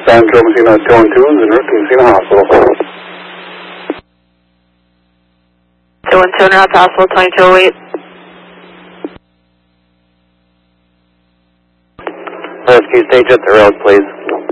San Joe Messina 212 is en route to Messina Hospital. 212 en route to Hospital 2208. Rescue stage at the rails, please.